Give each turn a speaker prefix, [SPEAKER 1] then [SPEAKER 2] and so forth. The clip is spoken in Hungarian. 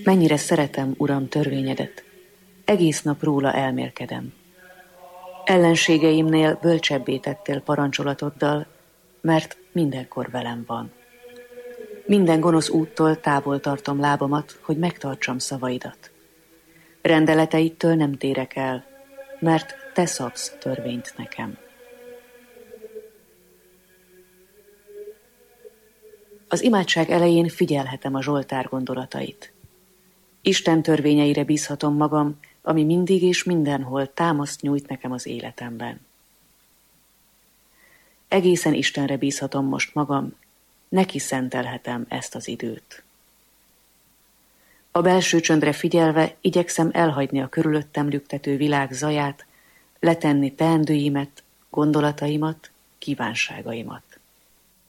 [SPEAKER 1] Mennyire szeretem, Uram, törvényedet. Egész nap róla elmélkedem. Ellenségeimnél bölcsebbé tettél parancsolatoddal, mert mindenkor velem van. Minden gonosz úttól távol tartom lábamat, hogy megtartsam szavaidat. Rendeleteidtől nem térek el, mert te szabsz törvényt nekem. Az imádság elején figyelhetem a Zsoltár gondolatait. Isten törvényeire bízhatom magam, ami mindig és mindenhol támaszt nyújt nekem az életemben. Egészen Istenre bízhatom most magam, neki szentelhetem ezt az időt. A belső csöndre figyelve igyekszem elhagyni a körülöttem lüktető világ zaját, letenni teendőimet, gondolataimat, kívánságaimat.